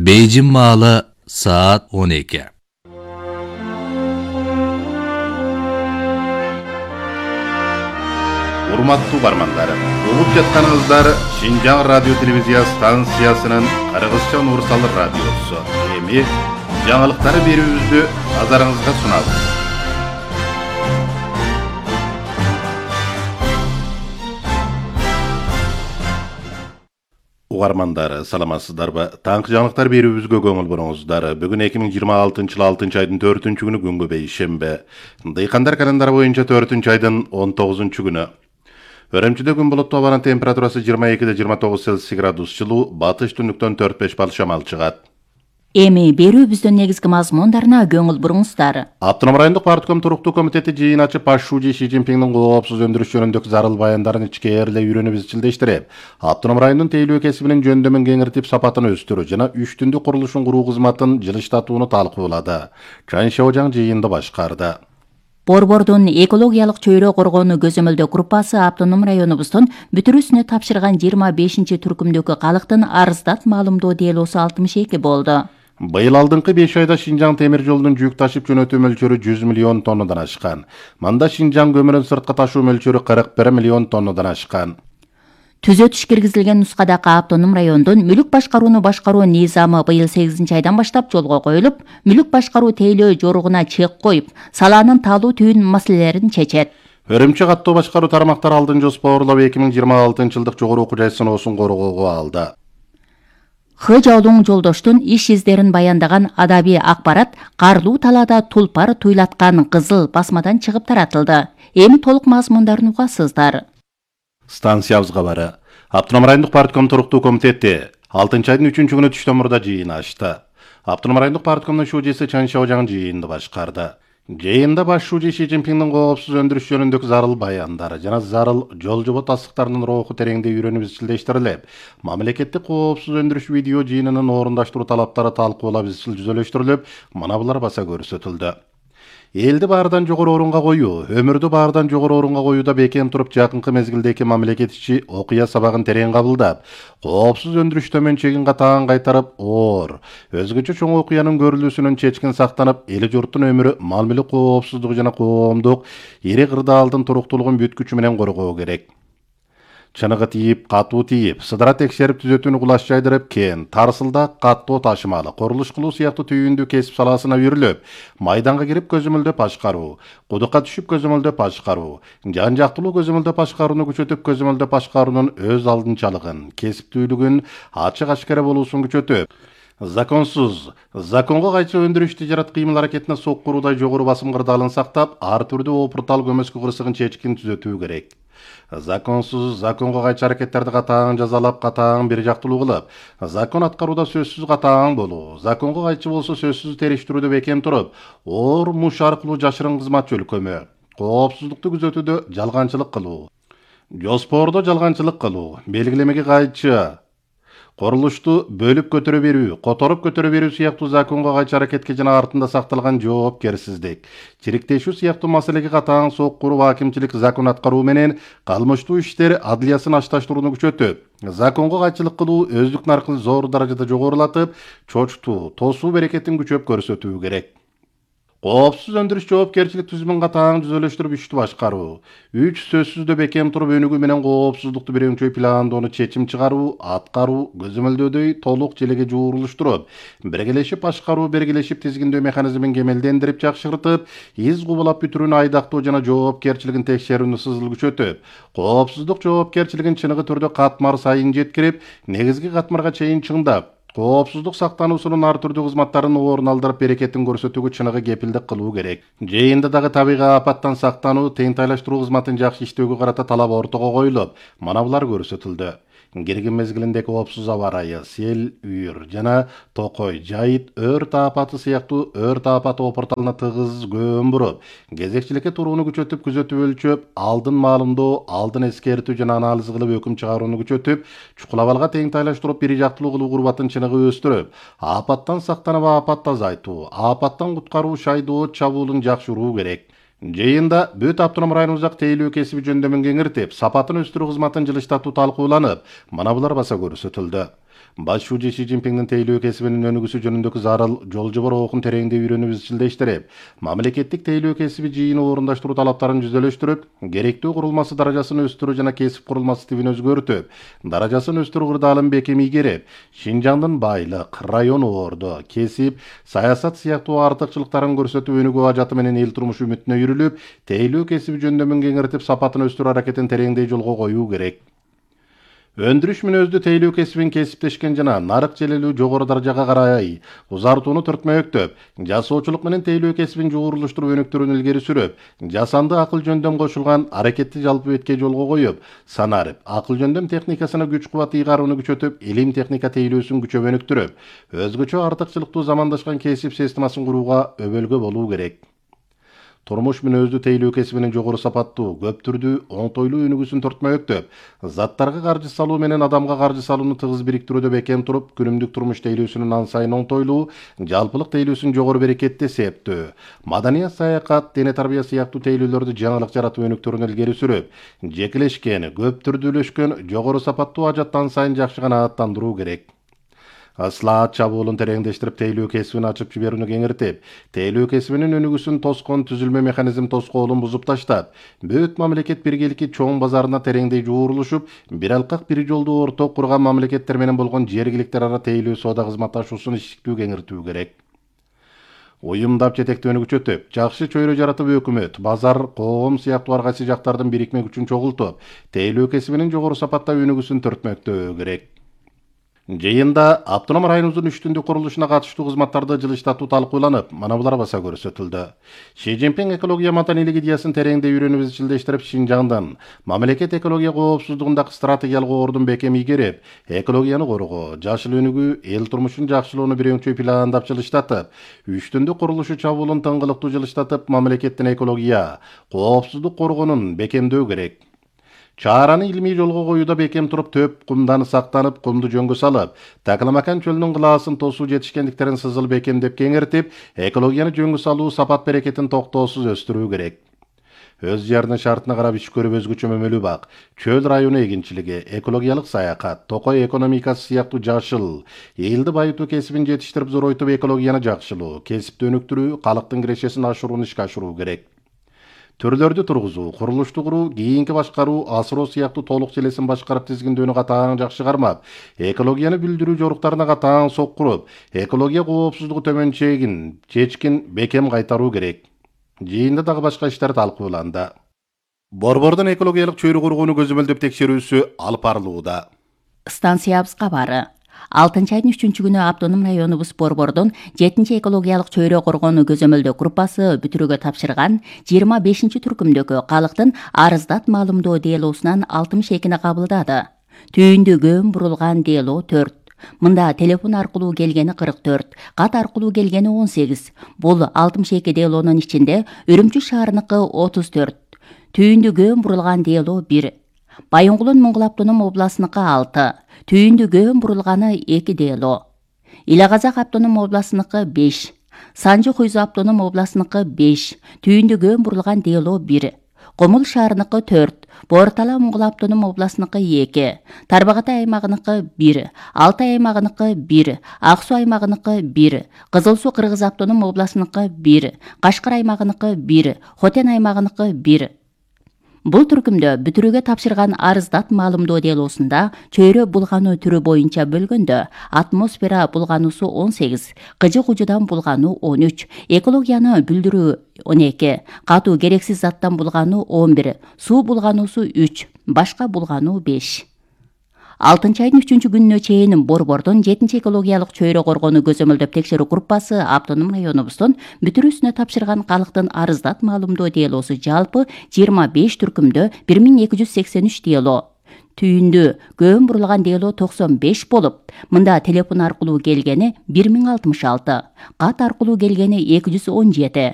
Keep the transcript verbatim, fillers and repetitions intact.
Beyjin malı saat on iki. Урматтуу бармандар, угуп жатканыңыздар Шинжаң радио телевизия станциясынын Кыргызча универсал радиосу. Эми жаңылыктары берүүбүздү назарыңызга сунабыз. Угармандар, саламатсыздарбы? Таңкы жаңылыктар берүүбүзгө көңүл буруңуздар. Бүгүн эки миң жыйырма алтынчы жыл алтынчы айдын төртүнчү күнү күнгө бейшембе. Дыйкандар календары боюнча төртүнчү айдын он тогузунчу күнү. Өрөмчүдө күн булуттуу абанын температурасы жыйырма экиде жыйырма тогуз Цельсий градус жылуу, батыш түндүктөн төрт беш балл шамал чыгат. Эми берүүбүздүн негизги мазмундарына көңүл буруңуздар. Автоном райондук партком туруктуу комитети жыйын ачып, Пашшужи Ши Цзиньпиндин коопсуз өндүрүш жөнүндөгү зарыл баяндарын ичкээрле үйрөнүп изчилдештирип, автоном райондун тейлөө кесибинин жөндөмүн кеңиртип, сапатын өстүрүү жана үч түндүк курулушун куруу кызматын жылыштатууну талкуулады. Чан Шаожаң жыйынды башкарды. Борбордун экологиялык чөйрө коргонуу көзөмөлдөө группасы автоном районубуздун бүтүрүүсүнө тапшырган жыйырма бешинчи түркүмдөгү калктын арыздат маалымдоо делосу алтымыш эки болду. Быйыл алдыңкы беш айда Шинжаң темир жолунун жүк ташып жөнөтүү мөлчөрү жүз миллион тоннадан ашкан. Мында Шинжаң көмүрүн сыртка ташуу мөлчөрү кырк бир миллион тоннадан ашкан. Түзөтүш киргизилген нускадагы автоном райондун мүлүк башкарууну башкаруу низамы быйыл сегизинчи айдан баштап жолго коюлуп, мүлүк башкаруу тейлөө жоругуна чек коюп, салаанын таалуу түйүн маселелерин чечет. Өрөмчү каттоо башкаруу тармактары алдын жоспарлап эки миң жыйырма алтынчы жылдык жогору окуу жай сыноосун коргоого алды. Х Жаулуң жолдоштун иш издерин баяндаган адабий акпарат карлуу талаада тулпар туйлаткан кызыл басмадан чыгып таратылды. Эми толук мазмундарын угасыздар. Станциябызга бары. Автоном райондук партком туруктуу комитети алтынчы айдын үчүнчү күнү түштөн мурда жыйын ачты. Автоном райондук парткомдун шужеси Чан Шаожаң жыйынды башкарды. Жыйында Пашшужи Ши Цзиньпиндин коопсуз өндүрүш жөнүндөгү зарыл баяндары жана зарыл жол жобо тастыктарынын руху тереңде үйрөнүп изчилдештирилип, мамлекеттик коопсуз өндүрүш видео жыйынынын орундаштыруу талаптары талкуулап изчил жүзөлөштүрүлүп, мына булар баса көрсөтүлдү. Элди баардан жогору орунга коюу, өмүрдү баардан жогору орунга коюуда бекем туруп, жакынкы мезгилдеги мамлекет ичи окуя сабагын терең кабылдап, коопсуз өндүрүш төмөнчөгүн катаан кайтарып, оор, өзгөчө чоң окуянын көрүлүүсүнөн чечкин сактанып, эли журттун өмүрү, мал мүлүк коопсуздугу жана коомдук ири кырдаалдын туруктуулугун бүткүчү менен коргоо керек. Чыныгы тийип, катуу тийип, сыдыра текшерип түзөтүүнү кулаш жайдырып, кен, тарсылда каттоо ташымалы, курулуш кылуу сыяктуу түйүндүү кесип салаасына үйрүлүп, майданга кирип көзөмөлдөп башкаруу, кудукка түшүп көзөмөлдөп башкаруу, жан жактылуу көзөмөлдөп башкарууну күчөтүп, көзөмөлдөп башкаруунун өз алдынчалыгын, кесиптүүлүгүн, ачык ашкара болуусун күчөтүп, законсуз, законго кайчы өндүрүш тижарат кыймыл аракетине соккуруудай жогору басым кырдаалын сактап, ар түрдүү опуртал көмөскө кырсыгын чечкин түзөтүү керек. Законсуз, законго кайчы аракеттерди катаан жазалап, катаан бир жактылуу кылып, закон аткарууда сөзсүз катаан болуу, законго кайчы болсо сөзсүз териштирүүдө бекем туруп, оор муш аркылуу жашырын кызмат жөлкөмү, коопсуздукту күзөтүүдө жалганчылык кылуу, жоспордо жалганчылык кылуу, белгилемеге кайчы курулушту бөлүп көтөрө берүү, которуп көтөрө берүү сыяктуу законго кайчы аракетке жана артында сакталган жоопкерсиздик, чириктешүү сыяктуу маселеге катаан соккуруу акимчилик закон аткаруу менен калмыштуу иштер адлиясын ашташтырууну күчөтүп, законго кайчылык кылуу өздүк наркын зор даражада жогорулатып, чочтуу, тосуу берекетин күчөп көрсөтүү керек. Коопсуз өндүрүш жоопкерчилик түзүмүн катаан жүзөлөштүрүп ишти башкаруу, үч сөзсүздө бекем туруп өнүгүү менен коопсуздукту бирөңчөй пландоону чечим чыгаруу, аткаруу, көзөмөлдөөдөй толук желеге жуурулуштуруп, биргелешип башкаруу, биргелешип тизгиндөө механизмин кемелдендирип жакшыртып, из кубулап бүтүрүүнү айдактоо жана жоопкерчилигин текшерүүнү сызыл күчөтүп, коопсуздук жоопкерчилигин чыныгы түрдө катмар сайын жеткирип, негизги катмарга чейин чыңдап, коопсуздук сактануусунун ар түрдүү кызматтарын орун алдырып, берекетин көрсөтүүгө чыныгы кепилдик кылуу керек. Жыйында дагы табигый апаттан сактануу, тең тайлаштыруу кызматын жакшы иштөөгө карата талап ортого коюлуп, мана булар көрсөтүлдү. Кирген мезгилинде коопсуз аба ырайы, сел, үйүр жана токой, жайыт, өрт апаты сыяктуу өрт апаты опурталына тыгыз көөн буруп, кезекчиликке турууну күчөтүп, күзөтүп өлчөп, алдын маалымдоо, алдын эскертүү жана анализ кылып өкүм чыгарууну күчөтүп, чукулабалга тең тайлаштырып, бир жактылуу кылуу курбатын чыныгы өстүрүп, апаттан сактанып, апатты азайтуу, апаттан куткаруу, шайдоо, чабуулун жакшыруу керек. Жыйында бүт автоном районубуздагы тейлөө кесиби жөндөмүн кеңиртип, сапатын өстүрүү кызматын жылыштатуу талкууланып, мана булар баса көрсөтүлдү. Баш шужи Ши Цзиньпиңдин тейлөө кесибинин өнүгүүсү жөнүндөгү зарыл жол жобор окун тереңде үйрөнүп изчилдештирип, мамлекеттик тейлөө кесиби жыйыны орундаштыруу талаптарын жүзөлөштүрүп, керектүү курулмасы даражасын өстүрүү жана кесип курулмасы тибин өзгөртүп, даражасын өстүрүү кырдаалын бекем ийгерип, Шинжаңдын байлык, район ордо, кесип, саясат сыяктуу артыкчылыктарын көрсөтүп өнүгүү ажаты менен эл турмушу үмүтүнө үйрүлүп, тейлөө кесиби жөндөмүн кеңиртип, сапатын өстүрүү аракетин тереңдей жолго коюу керек. Өндүрүш мүнөздүү тейлөө кесибин кесиптешкен жана нарык желелүү жогору даражага карай узартууну түртмөктөп, жасоочулук менен тейлөө кесибин жуурулуштуруп өнүктүрүүнү илгери сүрүп, жасанды акыл жөндөм кошулган аракетти жалпы бетке жолго коюп, санарып, акыл жөндөм техникасына күч кубат ыйгарууну күчөтүп, илим техника тейлөөсүн күчөп өнүктүрүп, өзгөчө артыкчылыктуу замандашкан кесип системасын курууга өбөлгө болуу керек. Турмуш мүнөздүү тейлөө кесибинин жогору сапаттуу, көп түрдүү, оңтойлуу өнүгүүсүн төртмөктөп, заттарга каржы салуу менен адамга каржы салууну тыгыз бириктирүүдө бекем туруп, күнүмдүк турмуш тейлөөсүнүн ан сайын оңтойлуу, жалпылык тейлөөсүн жогору берекеттүү эсептөө, маданият, саякат, дене тарбия сыяктуу тейлөөлөрдү жаңылык жаратып өнүктүрүүнү илгери сүрүп, жекелешкен, көп түрдүүлөшкөн, жогору сапаттуу ажаттан сайын жакшы канааттандыруу керек. Слаат чабуулун тереңдештирип, тейлөө кесибин ачып жиберүүнү кеңиртип, тейлөө кесибинин өнүгүүсүн тоскон түзүлмө механизм тоскоолун бузуп таштап, бүт мамлекет биргеликки чоң базарына тереңдей жуурулушуп, бир алкак бир жолдуу орток курган мамлекеттер менен болгон жергиликтер ара тейлөө соода кызматташуусун иштиктүү кеңиртүү керек. Уюмдап жетектөөнү күчөтүп, жакшы чөйрө жаратып өкмөт, базар, коом сыяктуу ар кайсы жактардын бирикме күчүн чогултуп, тейлөө кесибинин жогору сапатта өнүгүүсүн төртмөктөө керек. Жыйында автоном районубуздун үч түндүк курулушуна катыштуу кызматтарды жылыштатуу талкууланып, мана булар баса көрсөтүлдү. Ши Цзиньпиң экология маданилик идеясын тереңде үйрөнүп изчилдештирип, Шинжаңдын мамлекет экология коопсуздугундагы стратегиялык ордун бекем ийгерип, экологияны коргоо, жашыл өнүгүү, эл турмушун жакшылоону бирөңчөй пландап жылыштатып, үч түндүк курулушу чабуулун тыңгылыктуу жылыштатып, мамлекеттин экология, коопсуздук коргоонун бекемдөө керек. Чаараны илмий жолго коюуда бекем туруп, төп кумдан сактанып, кумду жөнгө салып, Такламакан чөлүнүн кылаасын тосуу жетишкендиктерин сызыл бекемдеп кеңиртип, экологияны жөнгө салуу, сапат берекетин токтоосуз өстүрүү керек. Өз жеринин шартына карап иш көрүп өзгөчө мөмөлүү бак, чөл району эгинчилиги, экологиялык саякат, токой экономикасы сыяктуу жашыл, элди байытуу кесибин жетиштирип зоройтуп, экологияны жакшылоо, кесипти өнүктүрүү, калктын кирешесин ашырууну ишке ашыруу керек. Түрлөрдү тургузуу, курулушту куруу, кийинки башкаруу, асыроо сыяктуу толук желесин башкарып тизгиндөөнү катаң жакшы кармап, экологияны билдирүү жоруктарына катаң соккуруп, экология коопсуздугу төмөнчегин, чечкин бекем кайтаруу керек. Жыйында дагы башка иштер талкууланды. Борбордун экологиялык чөйрө кургоону көзөмөлдөп текшерүүсү алып барылууда. Станциябыз кабары. алтынчы айдын үчүнчү күнү автоном районубуз Борбордун жетинчи экологиялык чөйрө коргоону көзөмөлдөө группасы бүтүрүүгө тапшырган жыйырма бешинчи түркүмдөгү калктын арыздат маалымдоо делоосунан алтымыш экини кабылдады. Түйүндү көм бурулган дело төрт. Мында телефон аркылуу келгени кырк төрт, кат аркылуу келгени он сегиз. Бул алтымыш эки делонун ичинде Үрүмчү шаарыныкы отуз төрт. Түйүндү көм бурулган дело бир. Байоңгулун Моңгол автоном областыныкы алты. Түйүндү көм бурулганы эки дело. Ила Казак автоном областыныкы беш. Санжы Хуйзу автоном областыныкы беш. Түйүндү көм бурулган дело бир. Комул шаарыныкы төрт. Бортала Моңгол автоном областыныкы эки. Тарбагатай аймагыныкы бир. Алтай аймагыныкы бир. Ак Суу аймагыныкы бир. Кызыл Суу Кыргыз автоном областыныкы бир. Кашкар аймагыныкы бир. Хотен аймагыныкы бир. Бул түркүмдө бүтүрүүгө тапшырган арыздат маалымдоо делоосунда чөйрө булгануу түрү боюнча бөлгөндө атмосфера булгануусу он сегиз, кыжы кужудан булгануу он үч, экологияны билдирүү он эки, катуу керексиз заттан булгануу он бир, суу булгануусу үч, башка булгануу беш. алтынчы айдын үчүнчү күнүнө чейин Борбордун жетинчи экологиялык чөйрө коргоону көзөмөлдөп текшерүү группасы автоном районубуздун бүтүрүүсүнө тапшырган калктын арыздат маалымдоо делоосу жалпы жыйырма беш түркүмдө бир миң эки жүз сексен үч дело. Түйүндү көм бурулган дело токсон беш болуп, мында телефон аркылуу келгени бир миң алтымыш алты, кат аркылуу келгени эки жүз он жети,